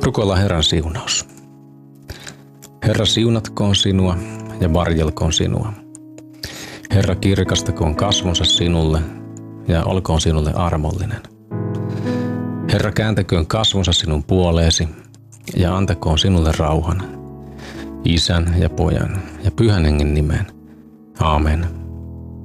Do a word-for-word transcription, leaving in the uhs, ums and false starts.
Rukoillaan Herran siunaus. Herra, siunatkoon sinua ja varjelkoon sinua. Herra, kirkastakoon kasvonsa sinulle ja olkoon sinulle armollinen. Herra, kääntäköön kasvonsa sinun puoleesi ja antakoon sinulle rauhan. Isän ja Pojan ja Pyhän Hengen nimeen. Aamen.